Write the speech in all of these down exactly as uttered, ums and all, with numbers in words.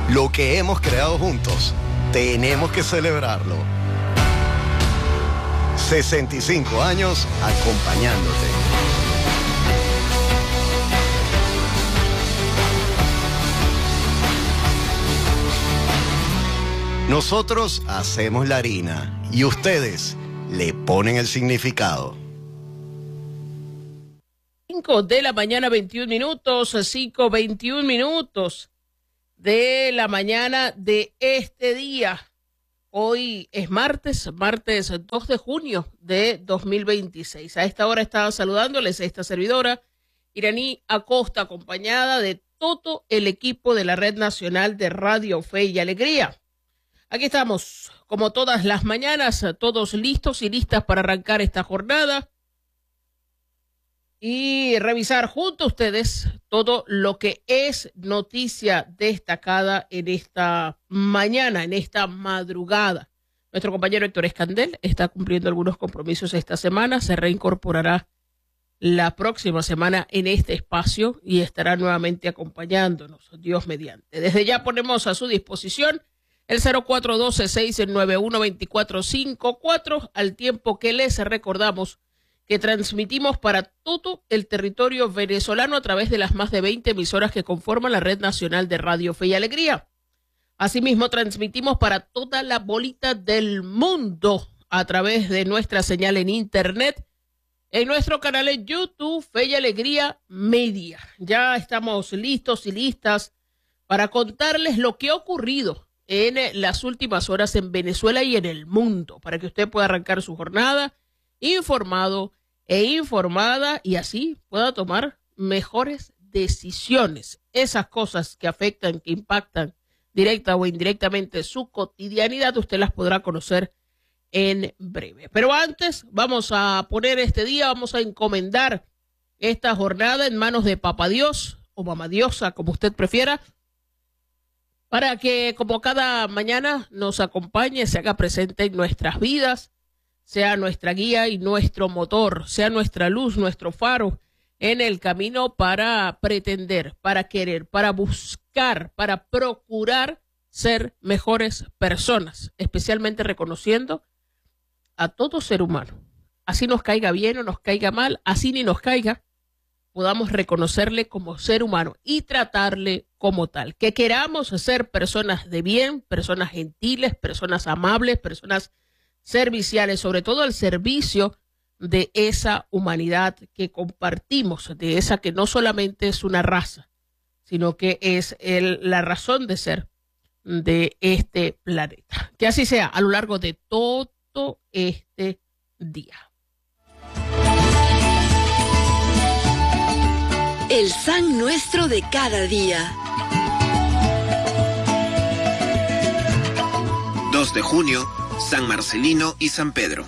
Lo que hemos creado juntos, tenemos que celebrarlo. sesenta y cinco años acompañándote. Nosotros hacemos la harina y ustedes le ponen el significado. cinco de la mañana, veintiún minutos, cinco, veintiún minutos de la mañana de este día. Hoy es martes, martes dos de junio de dos mil veintiséis. A esta hora estaba saludándoles a esta servidora, Iraní Acosta, acompañada de todo el equipo de la Red Nacional de Radio Fe y Alegría. Aquí estamos, como todas las mañanas, todos listos y listas para arrancar esta jornada y revisar junto a ustedes todo lo que es noticia destacada en esta mañana, en esta madrugada. Nuestro compañero Héctor Escandel está cumpliendo algunos compromisos esta semana, se reincorporará la próxima semana en este espacio y estará nuevamente acompañándonos, Dios mediante. Desde ya ponemos a su disposición el cero cuatro uno dos, seis nueve uno, dos cuatro cinco cuatro, al tiempo que les recordamos que transmitimos para todo el territorio venezolano a través de las más de veinte emisoras que conforman la Red Nacional de Radio Fe y Alegría. Asimismo, transmitimos para toda la bolita del mundo a través de nuestra señal en Internet, en nuestro canal en YouTube, Fe y Alegría Media. Ya estamos listos y listas para contarles lo que ha ocurrido en las últimas horas en Venezuela y en el mundo, para que usted pueda arrancar su jornada informado e informada y así pueda tomar mejores decisiones. Esas cosas que afectan, que impactan directa o indirectamente su cotidianidad, usted las podrá conocer en breve. Pero antes vamos a poner este día, vamos a encomendar esta jornada en manos de Papá Dios o Mamá Diosa, como usted prefiera, para que como cada mañana nos acompañe, se haga presente en nuestras vidas, sea nuestra guía y nuestro motor, sea nuestra luz, nuestro faro en el camino para pretender, para querer, para buscar, para procurar ser mejores personas, especialmente reconociendo a todo ser humano. Así nos caiga bien o nos caiga mal, así ni nos caiga, podamos reconocerle como ser humano y tratarle como tal. Que queramos ser personas de bien, personas gentiles, personas amables, personas serviciales, sobre todo al servicio de esa humanidad que compartimos, de esa que no solamente es una raza, sino que es el, la razón de ser de este planeta. Que así sea a lo largo de todo este día. El San Nuestro de cada día. dos de junio, San Marcelino y San Pedro.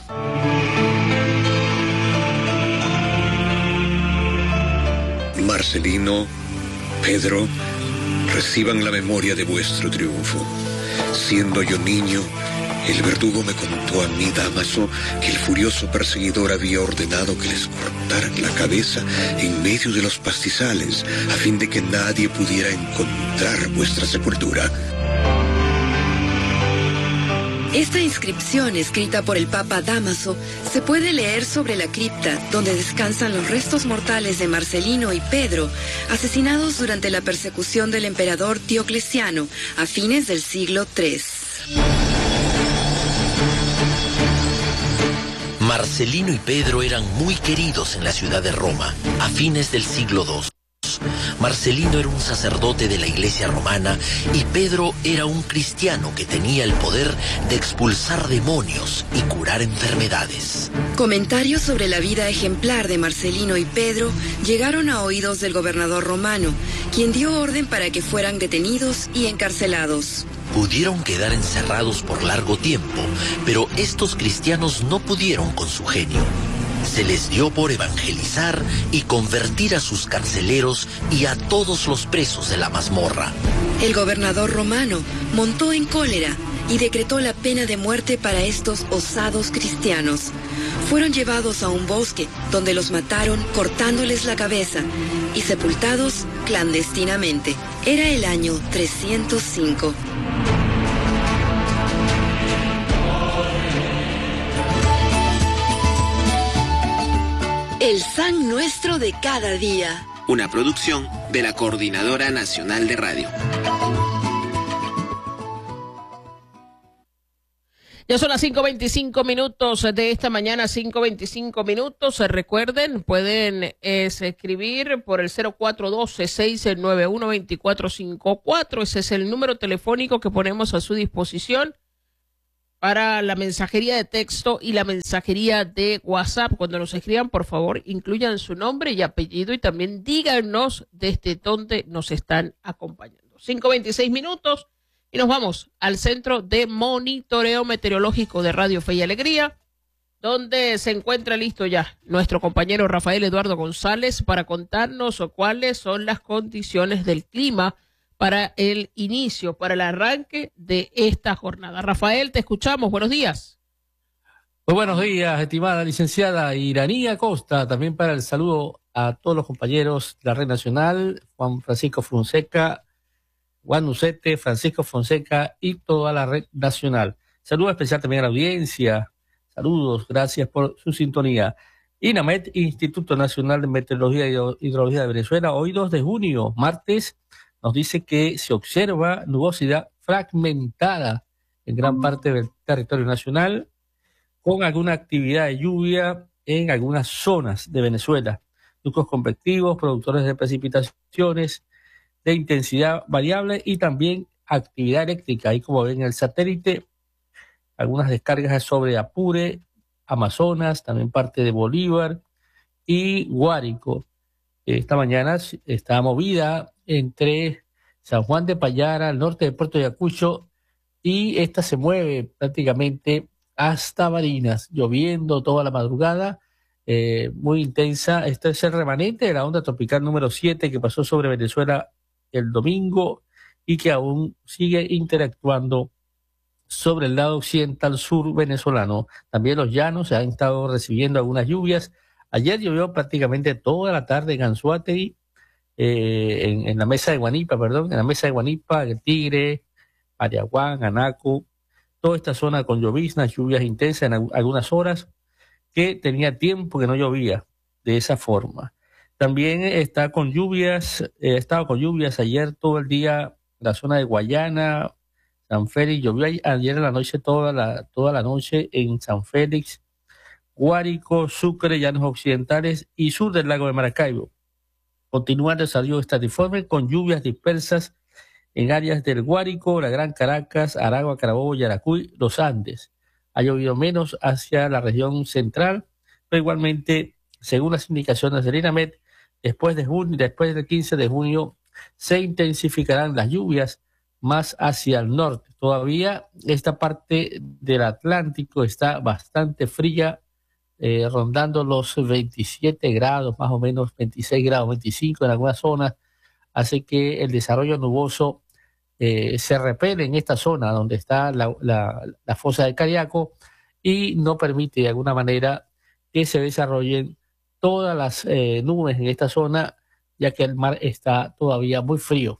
Marcelino, Pedro, reciban la memoria de vuestro triunfo. Siendo yo niño, el verdugo me contó a mí, Dámaso, que el furioso perseguidor había ordenado que les cortaran la cabeza en medio de los pastizales, a fin de que nadie pudiera encontrar vuestra sepultura. Esta inscripción, escrita por el Papa Dámaso, se puede leer sobre la cripta donde descansan los restos mortales de Marcelino y Pedro, asesinados durante la persecución del emperador Diocleciano a fines del siglo tercero. Marcelino y Pedro eran muy queridos en la ciudad de Roma a fines del siglo segundo. Marcelino era un sacerdote de la Iglesia romana y Pedro era un cristiano que tenía el poder de expulsar demonios y curar enfermedades. Comentarios sobre la vida ejemplar de Marcelino y Pedro llegaron a oídos del gobernador romano, quien dio orden para que fueran detenidos y encarcelados. Pudieron quedar encerrados por largo tiempo, pero estos cristianos no pudieron con su genio. Se les dio por evangelizar y convertir a sus carceleros y a todos los presos de la mazmorra. El gobernador romano montó en cólera y decretó la pena de muerte para estos osados cristianos. Fueron llevados a un bosque donde los mataron cortándoles la cabeza y sepultados clandestinamente. Era el año trescientos cinco. El San Nuestro de cada día. Una producción de la Coordinadora Nacional de Radio. Ya son las cinco veinticinco minutos de esta mañana, cinco veinticinco minutos. Recuerden, pueden eh, escribir por el cero cuatro uno dos, seis nueve uno, dos cuatro cinco cuatro. Ese es el número telefónico que ponemos a su disposición para la mensajería de texto y la mensajería de WhatsApp. Cuando nos escriban, por favor, incluyan su nombre y apellido y también díganos desde dónde nos están acompañando. cinco veintiséis minutos. Y nos vamos al Centro de Monitoreo Meteorológico de Radio Fe y Alegría, donde se encuentra listo ya nuestro compañero Rafael Eduardo González para contarnos cuáles son las condiciones del clima para el inicio, para el arranque de esta jornada. Rafael, te escuchamos. Buenos días. Muy buenos días, estimada licenciada Iranía Costa. También para el saludo a todos los compañeros de la Red Nacional, Juan Francisco Fonseca, Juan Nucete, Francisco Fonseca y toda la Red Nacional. Saludo especial también a la audiencia. Saludos, gracias por su sintonía. INAMET, Instituto Nacional de Meteorología y Hidrología de Venezuela, hoy dos de junio, martes, nos dice que se observa nubosidad fragmentada en gran parte del territorio nacional, con alguna actividad de lluvia en algunas zonas de Venezuela. Núcleos convectivos, productores de precipitaciones de intensidad variable y también actividad eléctrica. Ahí, como ven en el satélite, algunas descargas sobre Apure, Amazonas, también parte de Bolívar y Guárico. Esta mañana está movida entre San Juan de Payara, al norte de Puerto Ayacucho, y esta se mueve prácticamente hasta Barinas, lloviendo toda la madrugada, eh, muy intensa. Este es el remanente de la onda tropical número siete que pasó sobre Venezuela el domingo y que aún sigue interactuando sobre el lado occidental sur venezolano. También los llanos se han estado recibiendo algunas lluvias. Ayer llovió prácticamente toda la tarde en Anzoátegui, eh, en, en la mesa de Guanipa, perdón, en la mesa de Guanipa, el Tigre, Ariaguán, Anaco, toda esta zona con lloviznas, lluvias intensas en algunas horas, que tenía tiempo que no llovía de esa forma. También está con lluvias, eh, estaba con lluvias ayer todo el día, la zona de Guayana, San Félix, llovió ayer en la noche, toda la, toda la noche en San Félix, Guárico, Sucre, Llanos Occidentales y sur del lago de Maracaibo. Continúa el desarrollo estatiforme con lluvias dispersas en áreas del Guárico, la Gran Caracas, Aragua, Carabobo, Yaracuy, los Andes. Ha llovido menos hacia la región central, pero igualmente, según las indicaciones del INAMET, Después de junio, después del quince de junio se intensificarán las lluvias más hacia el norte. Todavía esta parte del Atlántico está bastante fría, eh, rondando los veintisiete grados, más o menos veintiséis grados, veinticinco en algunas zonas. Así que el desarrollo nuboso eh, se repele en esta zona donde está la, la, la fosa de Cariaco y no permite de alguna manera que se desarrollen todas las eh, nubes en esta zona, ya que el mar está todavía muy frío.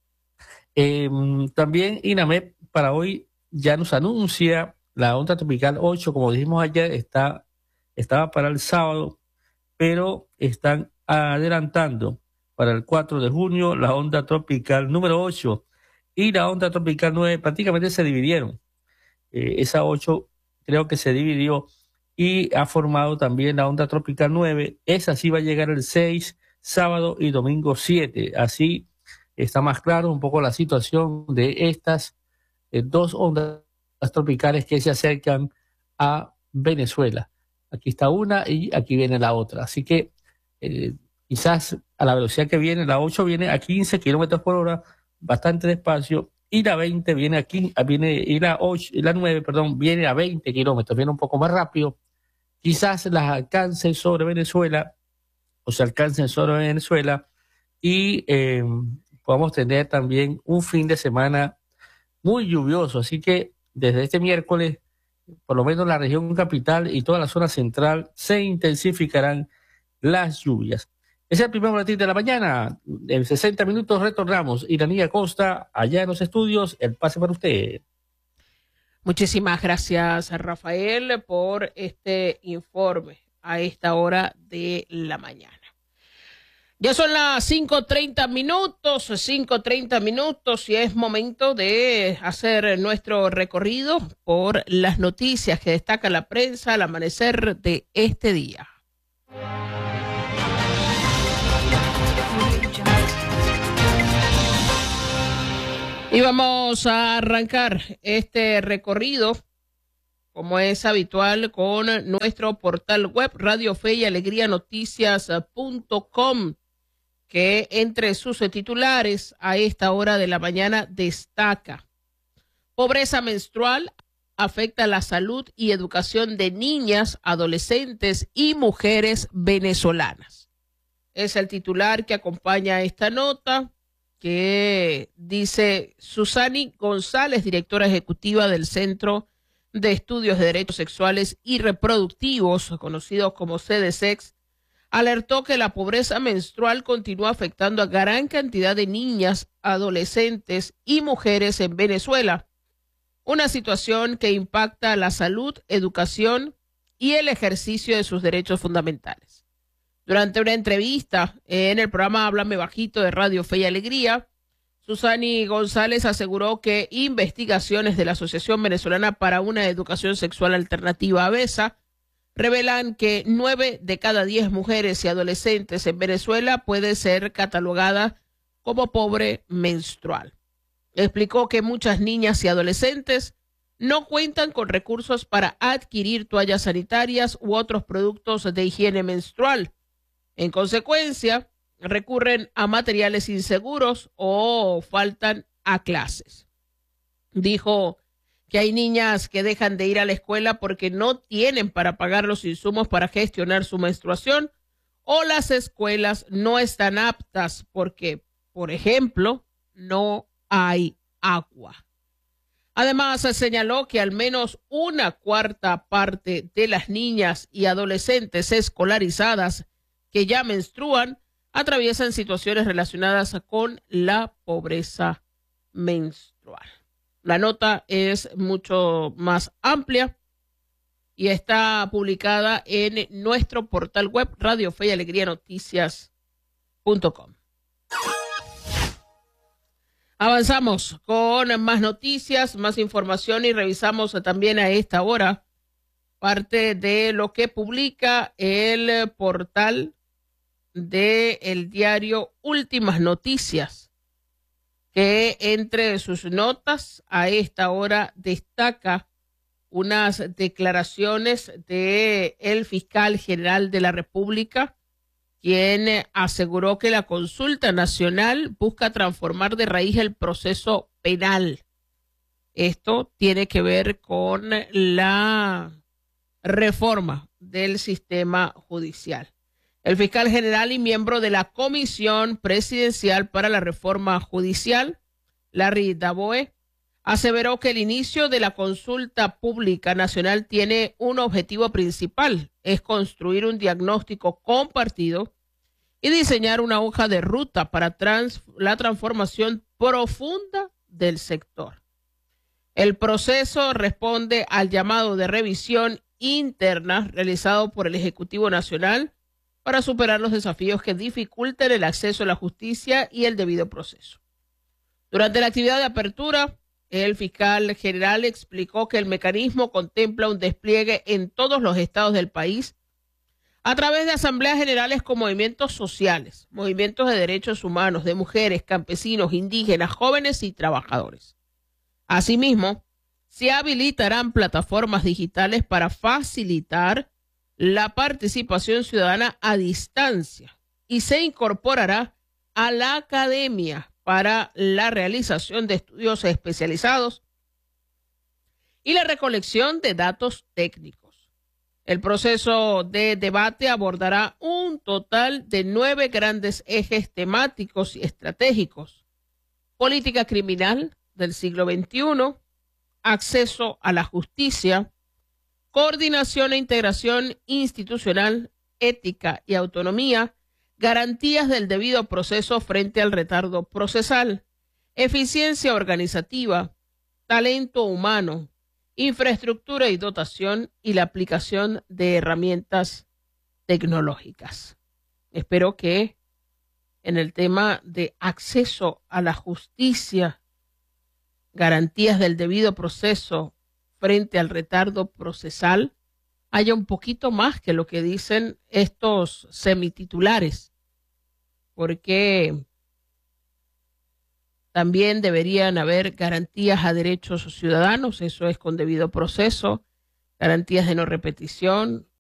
Eh, también INAMET para hoy ya nos anuncia la onda tropical ocho, como dijimos ayer, está, estaba para el sábado, pero están adelantando para el cuatro de junio la onda tropical número ocho y la onda tropical nueve prácticamente se dividieron. Eh, esa ocho creo que se dividió y ha formado también la onda tropical nueve. Esa sí va a llegar el seis, sábado y domingo siete. Así está más claro un poco la situación de estas eh, dos ondas tropicales que se acercan a Venezuela. Aquí está una y aquí viene la otra. Así que eh, quizás a la velocidad que viene, la ocho viene a quince kilómetros por hora, bastante despacio, y la veinte viene aquí, viene, y la ocho, y la nueve, perdón, viene a veinte kilómetros, viene un poco más rápido. Quizás las alcancen sobre Venezuela, o se alcancen sobre Venezuela, y eh, podamos tener también un fin de semana muy lluvioso. Así que desde este miércoles, por lo menos la región capital y toda la zona central, se intensificarán las lluvias. Es el primer boletín de la mañana. En sesenta minutos retornamos. Iranía Costa, allá en los estudios, el pase para usted. Muchísimas gracias, Rafael, por este informe a esta hora de la mañana. Ya son las cinco treinta minutos, cinco treinta minutos y es momento de hacer nuestro recorrido por las noticias que destaca la prensa al amanecer de este día. Y vamos a arrancar este recorrido, como es habitual, con nuestro portal web Radio Fe y Alegría Noticias punto com, que entre sus titulares a esta hora de la mañana destaca: pobreza menstrual afecta la salud y educación de niñas, adolescentes y mujeres venezolanas. Es el titular que acompaña esta nota, que dice Susani González, directora ejecutiva del Centro de Estudios de Derechos Sexuales y Reproductivos, conocidos como C D S E X, alertó que la pobreza menstrual continúa afectando a gran cantidad de niñas, adolescentes y mujeres en Venezuela, una situación que impacta la salud, educación y el ejercicio de sus derechos fundamentales. Durante una entrevista en el programa Háblame Bajito de Radio Fe y Alegría, Susani González aseguró que investigaciones de la Asociación Venezolana para una Educación Sexual Alternativa, AVESA, revelan que nueve de cada diez mujeres y adolescentes en Venezuela puede ser catalogada como pobre menstrual. Explicó que muchas niñas y adolescentes no cuentan con recursos para adquirir toallas sanitarias u otros productos de higiene menstrual. En consecuencia, recurren a materiales inseguros o faltan a clases. Dijo que hay niñas que dejan de ir a la escuela porque no tienen para pagar los insumos para gestionar su menstruación, o las escuelas no están aptas porque, por ejemplo, no hay agua. Además, se señaló que al menos una cuarta parte de las niñas y adolescentes escolarizadas que ya menstruan atraviesan situaciones relacionadas con la pobreza menstrual. La nota es mucho más amplia y está publicada en nuestro portal web Radio Fe y Alegría Noticias punto com. Avanzamos con más noticias, más información y revisamos también a esta hora parte de lo que publica el portal del diario Últimas Noticias, que entre sus notas a esta hora destaca unas declaraciones de el fiscal general de la República, quien aseguró que la consulta nacional busca transformar de raíz el proceso penal. Esto tiene que ver con la reforma del sistema judicial. El fiscal general y miembro de la Comisión Presidencial para la Reforma Judicial, Larry Daboe, aseveró que el inicio de la consulta pública nacional tiene un objetivo principal, es construir un diagnóstico compartido y diseñar una hoja de ruta para trans, la transformación profunda del sector. El proceso responde al llamado de revisión interna realizado por el Ejecutivo Nacional para superar los desafíos que dificultan el acceso a la justicia y el debido proceso. Durante la actividad de apertura, el fiscal general explicó que el mecanismo contempla un despliegue en todos los estados del país a través de asambleas generales con movimientos sociales, movimientos de derechos humanos, de mujeres, campesinos, indígenas, jóvenes y trabajadores. Asimismo, se habilitarán plataformas digitales para facilitar la participación ciudadana a distancia y se incorporará a la academia para la realización de estudios especializados y la recolección de datos técnicos. El proceso de debate abordará un total de nueve grandes ejes temáticos y estratégicos: política criminal del siglo veintiuno, acceso a la justicia, coordinación e integración institucional, ética y autonomía, garantías del debido proceso frente al retardo procesal, eficiencia organizativa, talento humano, infraestructura y dotación y la aplicación de herramientas tecnológicas. Espero que en el tema de acceso a la justicia, garantías del debido proceso frente al retardo procesal, haya un poquito más que lo que dicen estos semititulares, porque también deberían haber garantías a derechos ciudadanos, eso es con debido proceso, garantías de no repetición,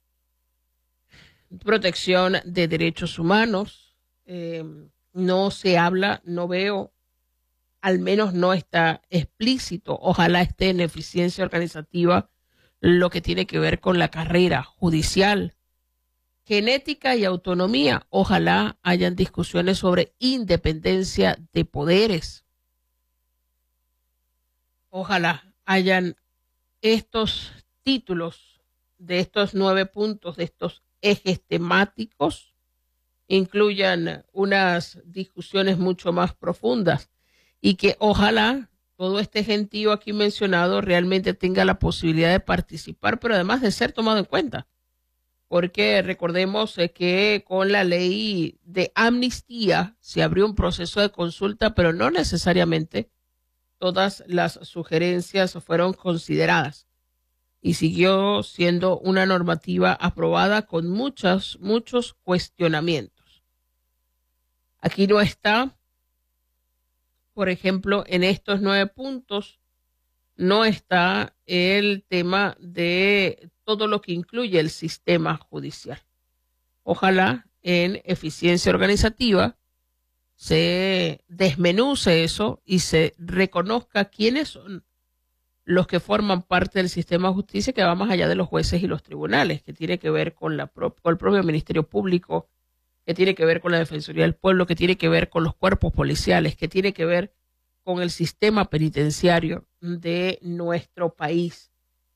protección de derechos humanos. Eh, no se habla, no veo, al menos no está explícito, ojalá esté en eficiencia organizativa, lo que tiene que ver con la carrera judicial, genética y autonomía. Ojalá hayan discusiones sobre independencia de poderes. Ojalá hayan estos títulos de estos nueve puntos, de estos ejes temáticos, incluyan unas discusiones mucho más profundas y que ojalá todo este gentío aquí mencionado realmente tenga la posibilidad de participar, pero además de ser tomado en cuenta. Porque recordemos que con la ley de amnistía se abrió un proceso de consulta, pero no necesariamente todas las sugerencias fueron consideradas. Y siguió siendo una normativa aprobada con muchos, muchos cuestionamientos. Aquí no está. Por ejemplo, en estos nueve puntos no está el tema de todo lo que incluye el sistema judicial. Ojalá en eficiencia organizativa se desmenuce eso y se reconozca quiénes son los que forman parte del sistema de justicia, que va más allá de los jueces y los tribunales, que tiene que ver con, la pro- con el propio Ministerio Público, que tiene que ver con la Defensoría del Pueblo, que tiene que ver con los cuerpos policiales, que tiene que ver con el sistema penitenciario de nuestro país.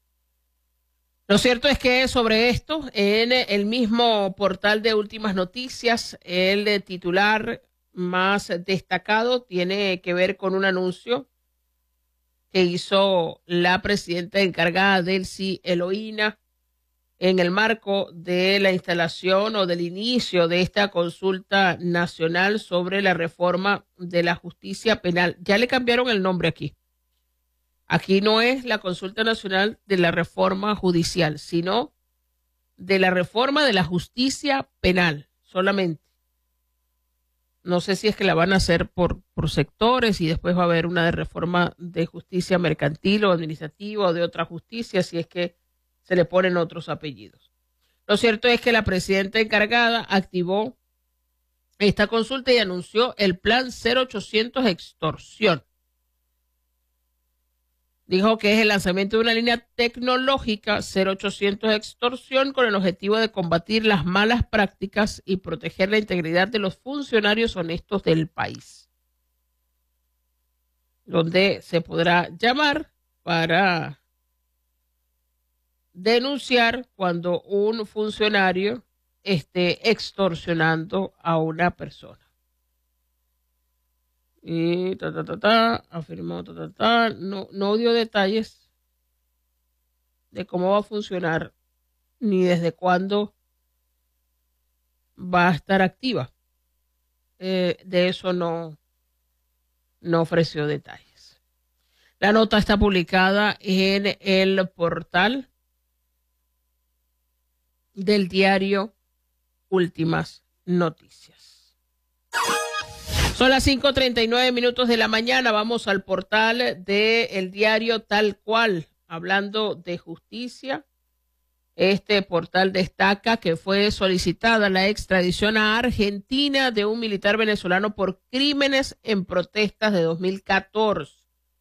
Lo cierto es que sobre esto, en el mismo portal de Últimas Noticias, el titular más destacado tiene que ver con un anuncio que hizo la presidenta encargada del C I, Eloína, en el marco de la instalación o del inicio de esta consulta nacional sobre la reforma de la justicia penal. Ya le cambiaron el nombre aquí. Aquí no es la consulta nacional de la reforma judicial, sino de la reforma de la justicia penal solamente. No sé si es que la van a hacer por, por sectores y después va a haber una de reforma de justicia mercantil o administrativa o de otra justicia, si es que se le ponen otros apellidos. Lo cierto es que la presidenta encargada activó esta consulta y anunció el plan cero ochocientos extorsión. Dijo que es el lanzamiento de una línea tecnológica cero ochocientos extorsión con el objetivo de combatir las malas prácticas y proteger la integridad de los funcionarios honestos del país, donde se podrá llamar para denunciar cuando un funcionario esté extorsionando a una persona. Y ta, ta, ta, ta, afirmó, ta, ta, ta, no, no dio detalles de cómo va a funcionar ni desde cuándo va a estar activa. Eh, de eso no, no ofreció detalles. La nota está publicada en el portal del diario Últimas Noticias. Son las cinco treinta y nueve minutos de la mañana. Vamos al portal del diario Tal Cual, hablando de justicia. Este portal destaca que fue solicitada la extradición a Argentina de un militar venezolano por crímenes en protestas de dos mil catorce.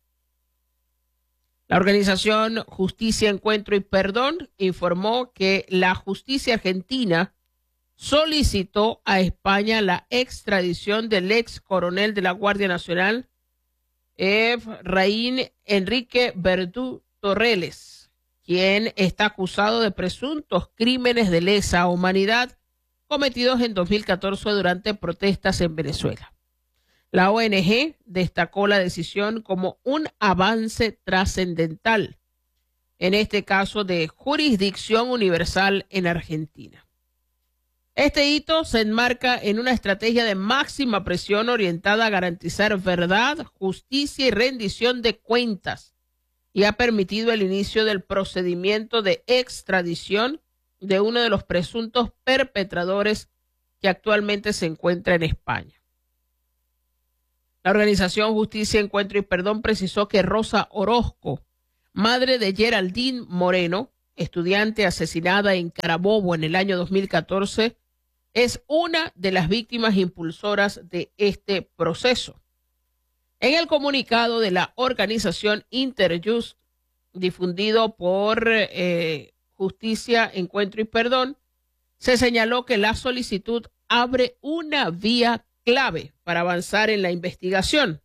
La organización Justicia, Encuentro y Perdón informó que la justicia argentina solicitó a España la extradición del ex coronel de la Guardia Nacional, Efraín Enrique Verdú Torreles, quien está acusado de presuntos crímenes de lesa humanidad cometidos en dos mil catorce durante protestas en Venezuela. La O N G destacó la decisión como un avance trascendental, en este caso de jurisdicción universal en Argentina. Este hito se enmarca en una estrategia de máxima presión orientada a garantizar verdad, justicia y rendición de cuentas, y ha permitido el inicio del procedimiento de extradición de uno de los presuntos perpetradores que actualmente se encuentra en España. La organización Justicia, Encuentro y Perdón precisó que Rosa Orozco, madre de Geraldine Moreno, estudiante asesinada en Carabobo en el año dos mil catorce, es una de las víctimas impulsoras de este proceso. En el comunicado de la organización Interjust, difundido por eh, Justicia, Encuentro y Perdón, se señaló que la solicitud abre una vía clave para avanzar en la investigación.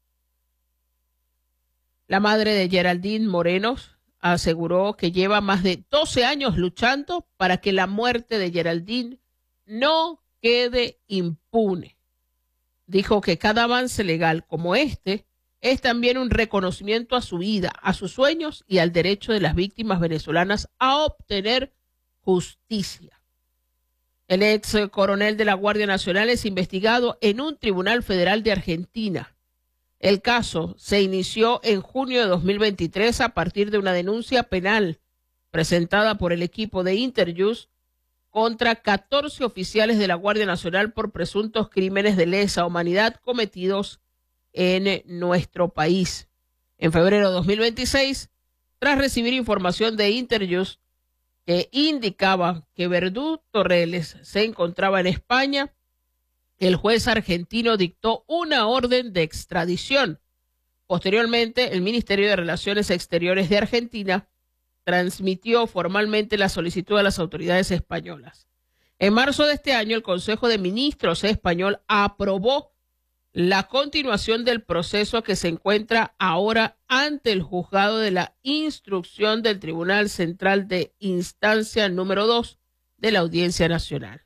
La madre de Geraldine Moreno aseguró que lleva más de doce años luchando para que la muerte de Geraldine no quede impune. Dijo que cada avance legal como este es también un reconocimiento a su vida, a sus sueños y al derecho de las víctimas venezolanas a obtener justicia. El ex coronel de la Guardia Nacional es investigado en un tribunal federal de Argentina. El caso se inició en junio de dos mil veintitrés a partir de una denuncia penal presentada por el equipo de Interjust contra catorce oficiales de la Guardia Nacional por presuntos crímenes de lesa humanidad cometidos en nuestro país. En febrero de dos mil veintiséis, tras recibir información de Interjust que indicaba que Verdú Torreles se encontraba en España, el juez argentino dictó una orden de extradición. Posteriormente, el Ministerio de Relaciones Exteriores de Argentina transmitió formalmente la solicitud a las autoridades españolas. En marzo de este año, el Consejo de Ministros español aprobó la continuación del proceso que se encuentra ahora ante el juzgado de la instrucción del Tribunal Central de Instancia número dos de la Audiencia Nacional.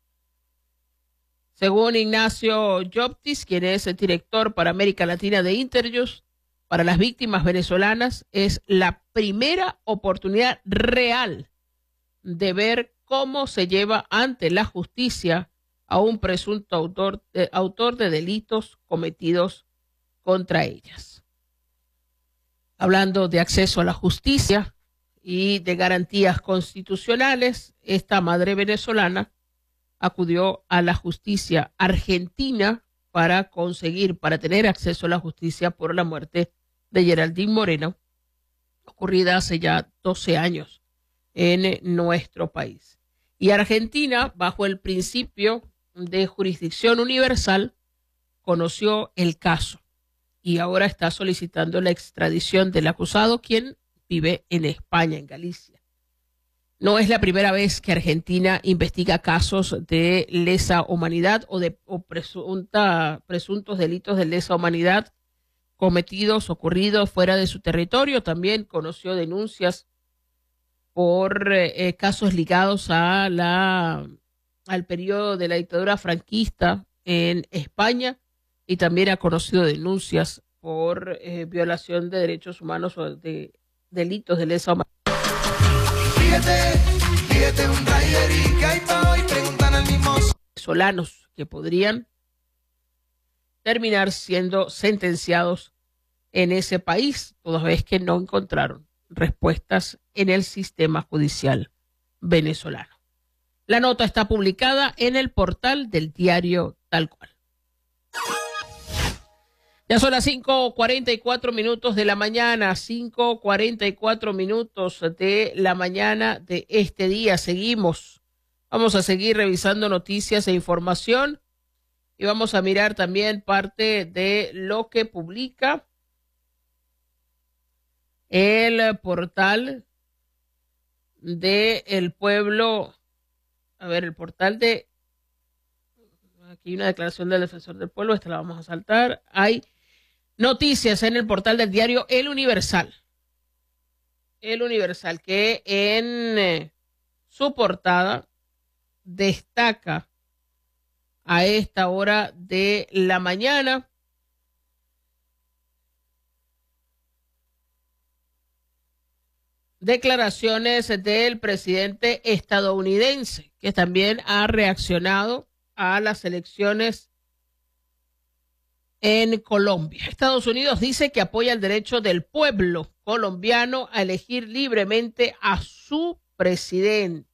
Según Ignacio Lloptis, quien es el director para América Latina de Interjust, para las víctimas venezolanas es la primera oportunidad real de ver cómo se lleva ante la justicia a un presunto autor, eh, autor de delitos cometidos contra ellas. Hablando de acceso a la justicia y de garantías constitucionales, esta madre venezolana acudió a la justicia argentina para conseguir, para tener acceso a la justicia por la muerte de Geraldine Moreno, ocurrida hace ya doce años en nuestro país. Y Argentina, bajo el principio de jurisdicción universal, conoció el caso y ahora está solicitando la extradición del acusado, quien vive en España, en Galicia. No es la primera vez que Argentina investiga casos de lesa humanidad o de o presunta, presuntos delitos de lesa humanidad cometidos, ocurridos fuera de su territorio. También conoció denuncias por eh, casos ligados a la, al periodo de la dictadura franquista en España, y también ha conocido denuncias por eh, violación de derechos humanos o de delitos de lesa humanidad. Fíjate, fíjate un rider y caipa y preguntan al mismo venezolanos que podrían terminar siendo sentenciados en ese país, toda vez que no encontraron respuestas en el sistema judicial venezolano. La nota está publicada en el portal del diario Tal Cual. Ya son las cinco cuarenta y cuatro minutos de la mañana, cinco cuarenta y cuatro minutos de la mañana de este día. Seguimos, vamos a seguir revisando noticias e información y vamos a mirar también parte de lo que publica el portal de El Pueblo. A ver, el portal de... Aquí hay una declaración del Defensor del Pueblo, esta la vamos a saltar. Hay noticias en el portal del diario El Universal. El Universal, que en eh, su portada destaca a esta hora de la mañana. Declaraciones del presidente estadounidense, que también ha reaccionado a las elecciones en Colombia. Estados Unidos dice que apoya el derecho del pueblo colombiano a elegir libremente a su presidente.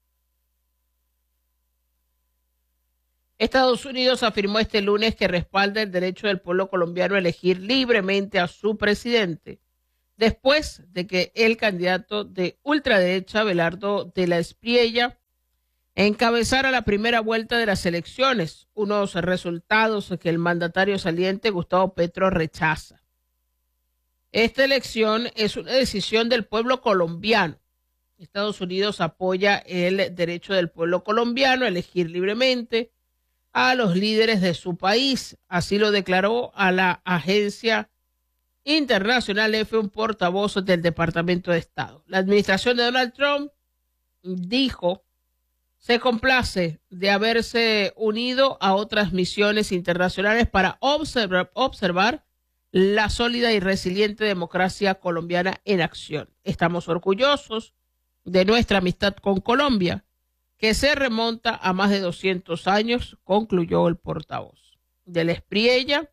Estados Unidos afirmó este lunes que respalda el derecho del pueblo colombiano a elegir libremente a su presidente, después de que el candidato de ultraderecha, Abelardo de la Espriella, encabezara la primera vuelta de las elecciones, unos resultados que el mandatario saliente Gustavo Petro rechaza. Esta elección es una decisión del pueblo colombiano. Estados Unidos apoya el derecho del pueblo colombiano a elegir libremente a los líderes de su país. Así lo declaró a la agencia internacional F un portavoz del Departamento de Estado. La administración de Donald Trump dijo se complace de haberse unido a otras misiones internacionales para observar, observar la sólida y resiliente democracia colombiana en acción. Estamos orgullosos de nuestra amistad con Colombia, que se remonta a más de doscientos años, concluyó el portavoz. De la Espriella,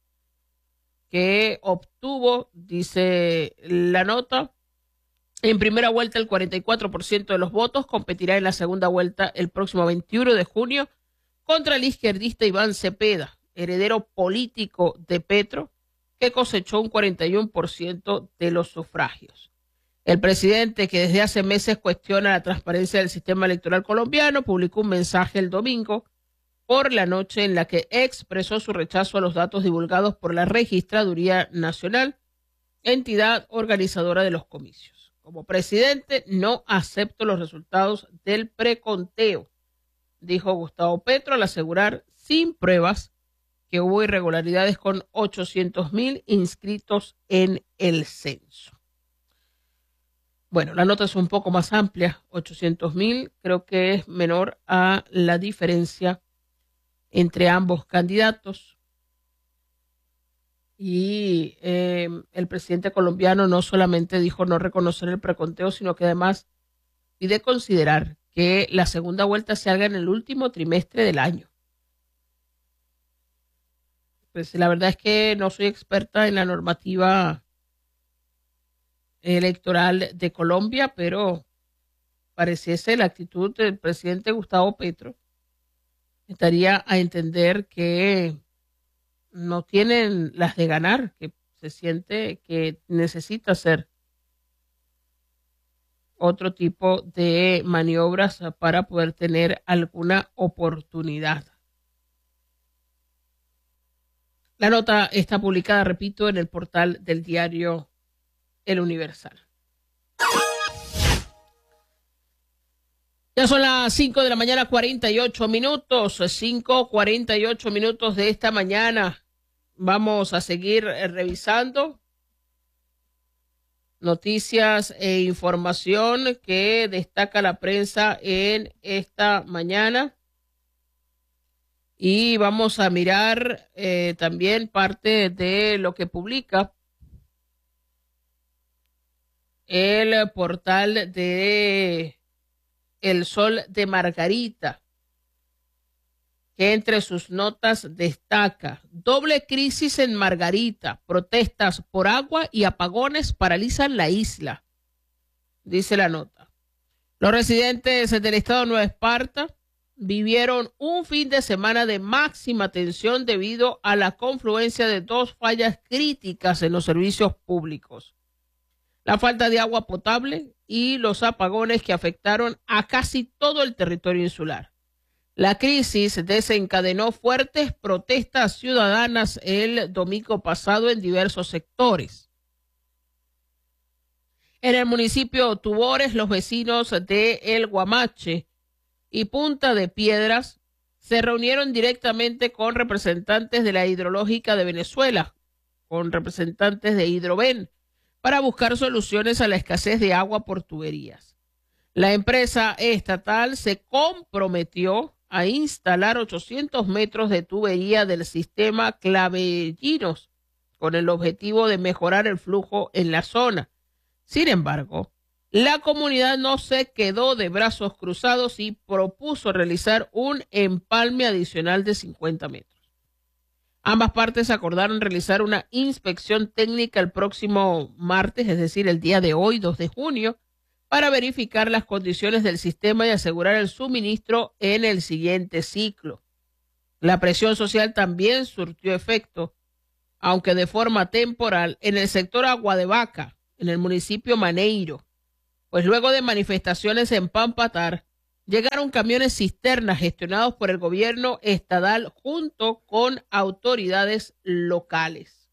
que obtuvo, dice la nota, en primera vuelta el cuarenta y cuatro por ciento de los votos, competirá en la segunda vuelta el próximo veintiuno de junio contra el izquierdista Iván Cepeda, heredero político de Petro, que cosechó un cuarenta y uno por ciento de los sufragios. El presidente, que desde hace meses cuestiona la transparencia del sistema electoral colombiano, publicó un mensaje el domingo por la noche en la que expresó su rechazo a los datos divulgados por la Registraduría Nacional, entidad organizadora de los comicios. Como presidente, no acepto los resultados del preconteo, dijo Gustavo Petro al asegurar sin pruebas que hubo irregularidades con ochocientos mil inscritos en el censo. Bueno, la nota es un poco más amplia, ochocientos mil, creo que es menor a la diferencia entre ambos candidatos. Y eh, el presidente colombiano no solamente dijo no reconocer el preconteo, sino que además pide considerar que la segunda vuelta se haga en el último trimestre del año. Pues la verdad es que no soy experta en la normativa electoral de Colombia, pero pareciese la actitud del presidente Gustavo Petro estaría a entender que no tienen las de ganar, que se siente que necesita hacer otro tipo de maniobras para poder tener alguna oportunidad. La nota está publicada, repito, en el portal del diario El Universal. Ya son las cinco de la mañana, cuarenta y ocho minutos, cinco cuarenta y ocho minutos de esta mañana. Vamos a seguir revisando noticias e información que destaca la prensa en esta mañana. Y vamos a mirar eh, también parte de lo que publica el portal de El Sol de Margarita, que entre sus notas destaca: doble crisis en Margarita, protestas por agua y apagones paralizan la isla. Dice la nota: los residentes del estado de Nueva Esparta vivieron un fin de semana de máxima tensión debido a la confluencia de dos fallas críticas en los servicios públicos: la falta de agua potable y los apagones que afectaron a casi todo el territorio insular. La crisis desencadenó fuertes protestas ciudadanas el domingo pasado en diversos sectores. En el municipio de Tubores, los vecinos de El Guamache y Punta de Piedras se reunieron directamente con representantes de la Hidrológica de Venezuela, con representantes de Hidroven, para buscar soluciones a la escasez de agua por tuberías. La empresa estatal se comprometió a instalar ochocientos metros de tubería del sistema Clavellinos con el objetivo de mejorar el flujo en la zona. Sin embargo, la comunidad no se quedó de brazos cruzados y propuso realizar un empalme adicional de cincuenta metros. Ambas partes acordaron realizar una inspección técnica el próximo martes, es decir, el día de hoy, dos de junio, para verificar las condiciones del sistema y asegurar el suministro en el siguiente ciclo. La presión social también surtió efecto, aunque de forma temporal, en el sector Agua de Vaca, en el municipio Maneiro, pues luego de manifestaciones en Pampatar, llegaron camiones cisternas gestionados por el gobierno estatal junto con autoridades locales.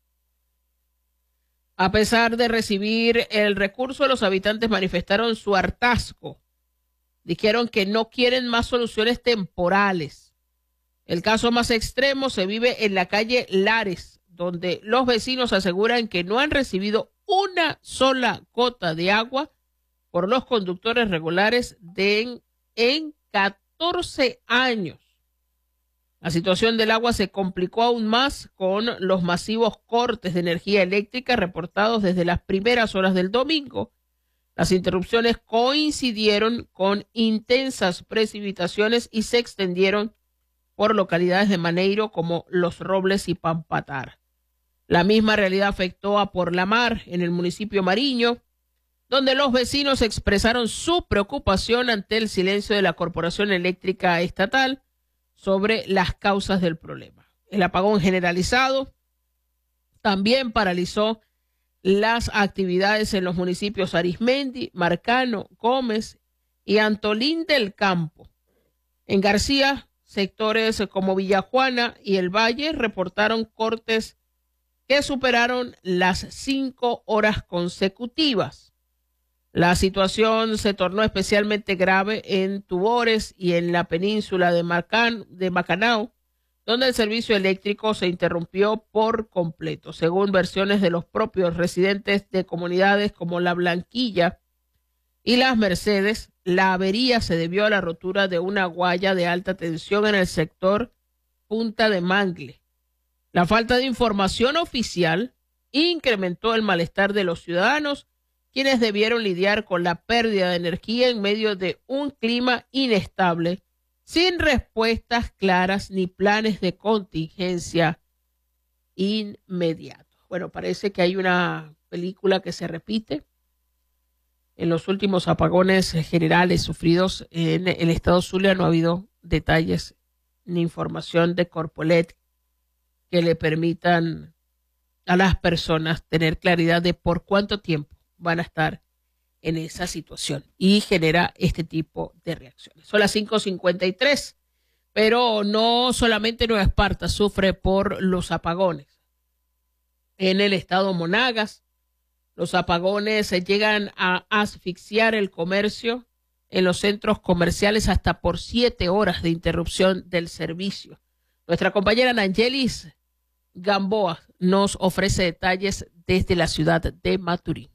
A pesar de recibir el recurso, los habitantes manifestaron su hartazgo. Dijeron que no quieren más soluciones temporales. El caso más extremo se vive en la calle Lares, donde los vecinos aseguran que no han recibido una sola gota de agua por los conductores regulares de en, en catorce años. La situación del agua se complicó aún más con los masivos cortes de energía eléctrica reportados desde las primeras horas del domingo. Las interrupciones coincidieron con intensas precipitaciones y se extendieron por localidades de Maneiro como Los Robles y Pampatar. La misma realidad afectó a Por la Mar, en el municipio Mariño, donde los vecinos expresaron su preocupación ante el silencio de la Corporación Eléctrica Estatal sobre las causas del problema. El apagón generalizado también paralizó las actividades en los municipios Arismendi, Marcano, Gómez y Antolín del Campo. En García, sectores como Villajuana y El Valle reportaron cortes que superaron las cinco horas consecutivas. La situación se tornó especialmente grave en Tubores y en la península de, Marcan, de Macanao, donde el servicio eléctrico se interrumpió por completo. Según versiones de los propios residentes de comunidades como La Blanquilla y Las Mercedes, la avería se debió a la rotura de una guaya de alta tensión en el sector Punta de Mangle. La falta de información oficial incrementó el malestar de los ciudadanos, quienes debieron lidiar con la pérdida de energía en medio de un clima inestable, sin respuestas claras ni planes de contingencia inmediatos. Bueno, parece que hay una película que se repite en los últimos apagones generales sufridos en el estado Zulia. No ha habido detalles ni información de Corpoelec que le permitan a las personas tener claridad de por cuánto tiempo van a estar en esa situación y genera este tipo de reacciones. Son las cinco cincuenta y tres, pero no solamente Nueva Esparta sufre por los apagones. En el estado Monagas, los apagones llegan a asfixiar el comercio en los centros comerciales hasta por siete horas de interrupción del servicio. Nuestra compañera Nangelis Gamboa nos ofrece detalles desde la ciudad de Maturín.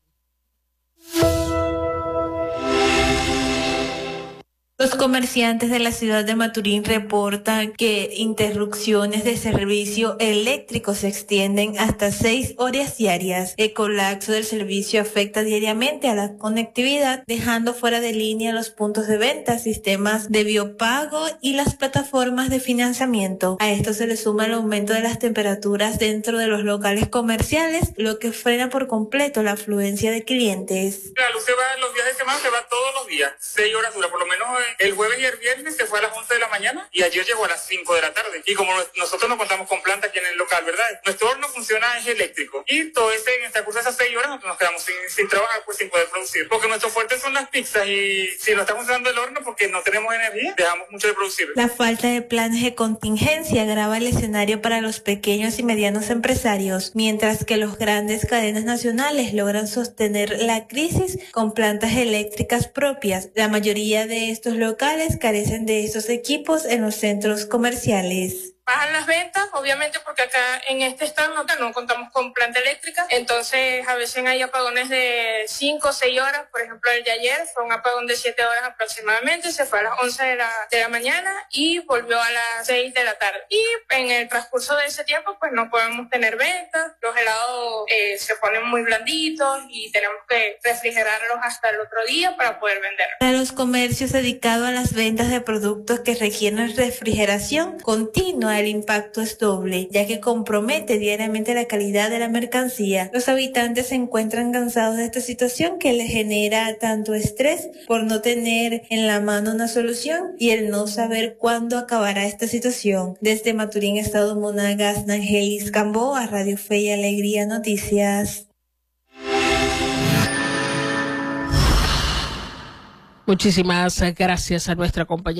Los comerciantes de la ciudad de Maturín reportan que interrupciones de servicio eléctrico se extienden hasta seis horas diarias. El colapso del servicio afecta diariamente a la conectividad, dejando fuera de línea los puntos de venta, sistemas de biopago y las plataformas de financiamiento. A esto se le suma el aumento de las temperaturas dentro de los locales comerciales, lo que frena por completo la afluencia de clientes. La luz se va los días de semana, se va todos los días, seis horas dura, por lo menos el jueves y el viernes se fue a las once de la mañana y ayer llegó a las cinco de la tarde. Y como nosotros no contamos con planta aquí en el local, ¿verdad? Nuestro horno funciona, es eléctrico. Y todo ese, en esta cursa, esas seis horas nos quedamos sin, sin trabajar, pues sin poder producir. Porque nuestro fuerte son las pizzas y si no está funcionando el horno porque no tenemos energía, dejamos mucho de producir. La falta de planes de contingencia agrava el escenario para los pequeños y medianos empresarios, mientras que los grandes cadenas nacionales logran sostener la crisis con plantas eléctricas propias. La mayoría de estos locales carecen de estos equipos en los centros comerciales. bajan las ventas, obviamente porque acá en este stand no, no contamos con planta eléctrica, entonces a veces hay apagones de cinco o seis horas, por ejemplo el de ayer fue un apagón de siete horas aproximadamente, se fue a las once de la, de la mañana y volvió a las seis de la tarde. Y en el transcurso de ese tiempo pues no podemos tener ventas, los helados eh, se ponen muy blanditos y tenemos que refrigerarlos hasta el otro día para poder venderlos. Para los comercios dedicados a las ventas de productos que requieren refrigeración continua, el impacto es doble, ya que compromete diariamente la calidad de la mercancía. Los habitantes se encuentran cansados de esta situación que les genera tanto estrés por no tener en la mano una solución y el no saber cuándo acabará esta situación. Desde Maturín, Estado Monagas, Nangelis Camboa, Radio Fe y Alegría Noticias. Muchísimas gracias a nuestra compañera.